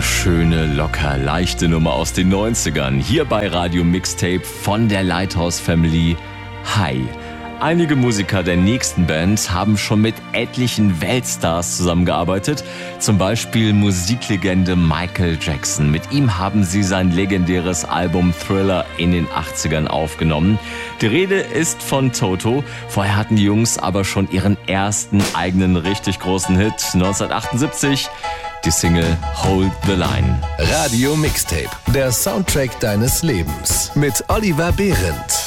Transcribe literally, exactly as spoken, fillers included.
schöne, locker, leichte Nummer aus den neunzigern. Hier bei Radio Mixtape von der Lighthouse Family. Hi. Einige Musiker der nächsten Band haben schon mit etlichen Weltstars zusammengearbeitet. Zum Beispiel Musiklegende Michael Jackson. Mit ihm haben sie sein legendäres Album Thriller in den achtzigern aufgenommen. Die Rede ist von Toto. Vorher hatten die Jungs aber schon ihren ersten eigenen richtig großen Hit. neunzehnhundertachtundsiebzig, die Single Hold the Line. Radio Mixtape, der Soundtrack deines Lebens. Mit Oliver Behrendt.